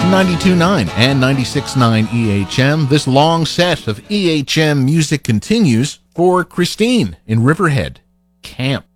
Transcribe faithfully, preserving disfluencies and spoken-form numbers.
ninety-two point nine and ninety-six point nine E H M. This long set of E H M music continues for Christine in Riverhead. Camp.